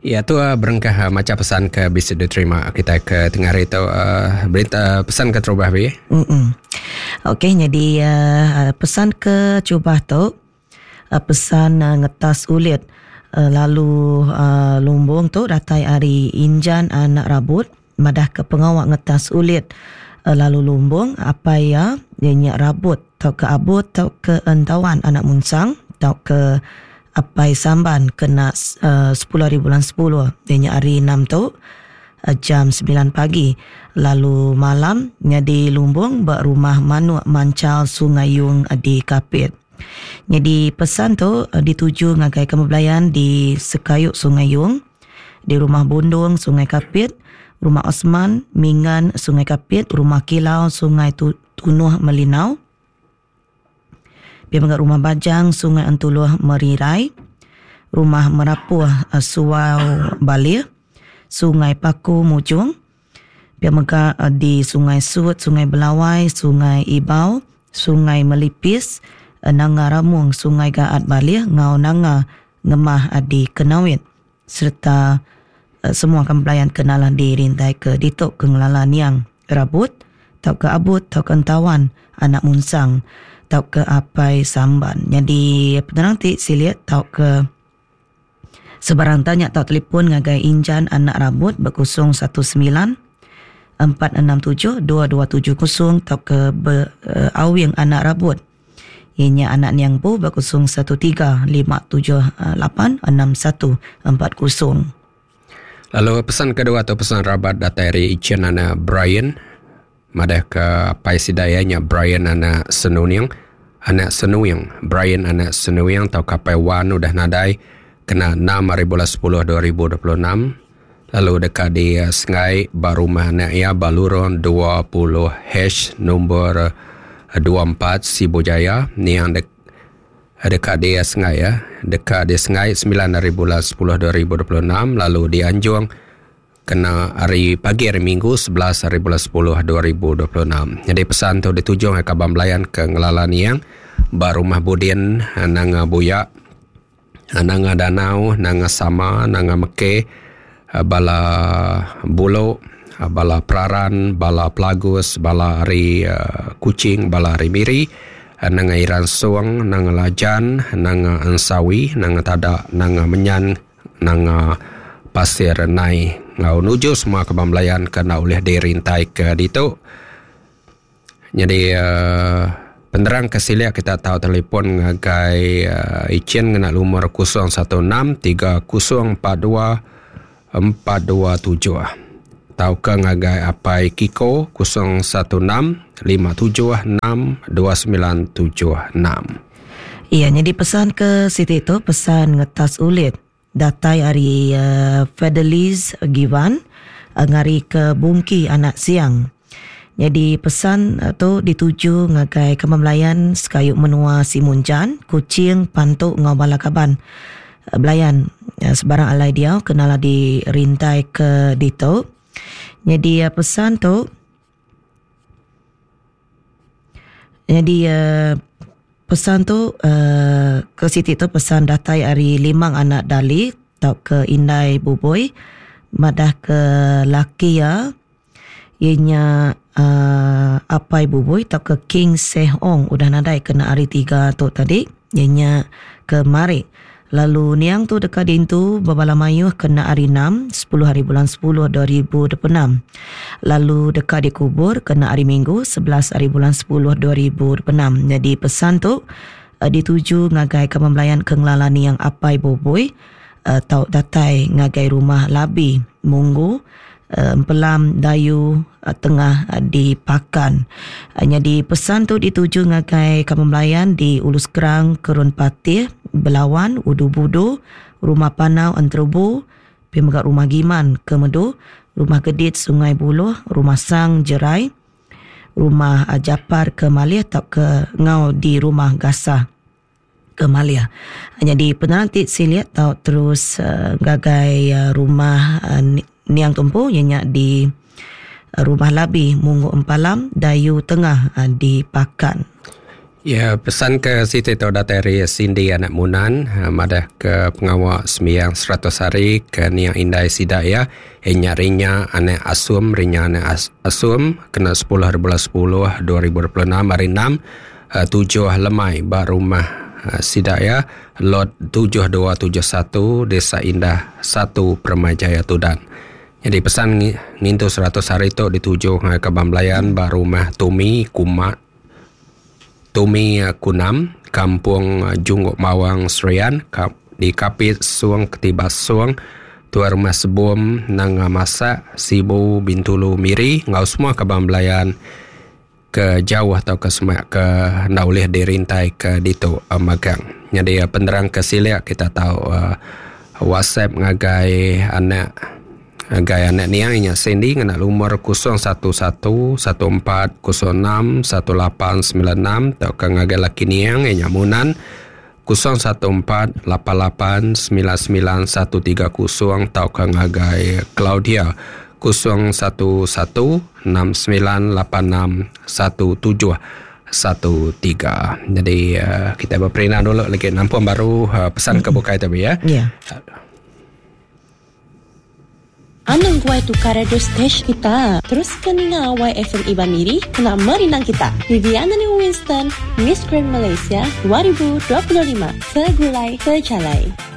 Ya tu berengkah macam pesan ke bisa diterima kita ke tengah hari tu berita pesan ke terubah bi. Okey, jadi pesan ke cubah tu pesan ngetas ulit lalu lumbung tu datai hari injan anak rabut madah ke pengawak ngetas ulit lalu lumbung apa ya nyak rabut tau ke abut tau ke entawan anak munsang tau ke apai samban kena 10 hari bulan 10 dia hari 6 tu jam 9 pagi lalu malam nyadi lumbung bak rumah manuk mancal Sungai Yung di Kapit. Jadi pesan tu dituju ngagai kemebelayan di Sekayuk Sungai Yung, di rumah Bundung Sungai Kapit, rumah Osman Mingan Sungai Kapit, rumah Kilau Sungai Tunuh Melinau, Biar rumah Bajang Sungai Entuluh Merirai, rumah Merapuh Suau Balir, Sungai Paku Mujung, Biar di Sungai Sut, Sungai Belawai, Sungai Ibau, Sungai Melipis, Nanga Ramung, Sungai Gaat Balir, Ngau Nanga, Ngemah di Kenawit, serta semua kemelayan kenalan dirintai ke ditok ke ngelalan yang rabut, tau ke abut, tau ke entawan, anak munsang, tau ke apai samban. Jadi penerang ti siliat tau ke sebarang tanya tau telefon ngagai injan anak rabut berkusung 19 467 2270 tau ke awing anak rabut. Ianya anak niang bu berkusung 13 578 6140. Lalu pesan kedua atau pesan rabat datari Ichen anak Brian madah ke apai sidayanya Brian anak Senuyang Brian anak Senuyang tau kapai wan udah nadai kena 6 hari bulan 10 2026. Lalu dekat di Sengai barumah anak ia Baluron 20 hash nombor 24 Sibojaya ni yang dekat di Sengai ya. Dekat di Sengai 9 hari bulan 10 2026. Lalu di Anjung kena hari pagi hari Minggu 11 hari bulan 10 2026. Jadi pesan tu dituju ke Bamblayan ke ngelalan yang barumah Budin nanga Buyak nanga Danau nanga Sama nanga Meke bala Bulo bala Praran bala Pelagus bala hari Kucing bala hari Miri nanga Iran Suang nanga Lajan nanga Ansawi nanga Tada nanga Menyan nanga Pasir Nai ngau nuju semua kebamblayan kena oleh dirintai ke ditu. Jadi penerang kesilia kita tahu telefon ngagai Ichen kena nomor 016 3042 427. Tahu ke ngagai apai Kiko 016 576 2976. Iya, jadi pesan ke Siti itu pesan ngetas ulit. Datai hari Fedeliz Givan ngari ke Bungki anak siang. Jadi pesan tu dituju ngagai kemelayan Sekayuk Menua Simunjan, Kucing Pantuk Ngau Balakaban. Belayan sebarang alai dia kenala dirintai ke dito. Jadi pesan tu pesan tu ke Siti tu pesan datai hari Limang anak Dali tau ke Indai Buboy madah ke laki ya ianya apai Buboy tau ke King Sehong udah nadai kena hari 3 tu tadi ianya ke Mari. Lalu niang tu dekat dintu Babala Mayuh kena hari 6 10 hari bulan 10 2026. Lalu dekat di Kubur kena hari Minggu 11 hari bulan 10 2026. Jadi pesan tu dituju ngagai kemembelayan kenglalani yang apai Boboy tau datai ngagai rumah Labi Munggu Empelam Dayu tengah di Pakan. Jadi pesan tu dituju ngagai kemembelayan di Ulus Kerang Kerun Patih Belawan, Udu-Budu, Rumah Panau, Enterubu, Pemegat Rumah Giman, Kemedu, Rumah Gedit, Sungai Buloh, Rumah Sang, Jerai, Rumah Japar, Kemalia, tak ke Ngau di Rumah Gasah, Kemalia. Jadi penanti siliat tau terus gagai rumah Niang Tumpu, ianya di Rumah Labi, Munggu Empalam, Dayu Tengah di Pakan. Ya, pesan ke Siti Taudateri Cindy anak Munan, madah ke pengawal sembiang 100 hari ke Niang Indai Sidaya, rinya anak Asum, rinya anak Asum, kena 10 hari bulan 10 2026 hari 6, 7 lemai bak rumah Sidaya, lot 7271 Desa Indah 1 Permajaya Tudan. Jadi pesan ngintu 100 hari itu dituju ke Bamblayan bak rumah Tumi Kunam, Kampung Jungok Mawang Serian, di Kapit Suang Ketibas Suang, Tuan Rumah Sebum Nang Masa, Sibu Bintulu Miri, ngau semua ke Bamblayan ke jauh atau ke semak ke naulih dirintai ke Dito Magang. Jadi penerang ke Silia kita tahu WhatsApp ngagai anak niangnya Cindy ngena umur 01114061896 atau ke ngagai laki niang nya Munan 0148899130 atau ke ngagai Claudia 0119861713. Jadi kita berperinah dulu lagi nampun baru pesan ke bukai tapi ya. Ya. Anang guai tu radio station kita. Terus keninga awai FM Iban Miri kena merinang kita. Viviana ni Winston, Miss Grand Malaysia 2025. Segulai, sejalai.